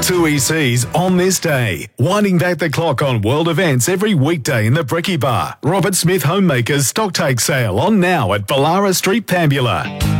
TUI Seas on this day. Winding back the clock on world events every weekday in the Bricky Bar. Robert Smith Homemakers Stocktake Sale on now at Ballara Street, Pambula.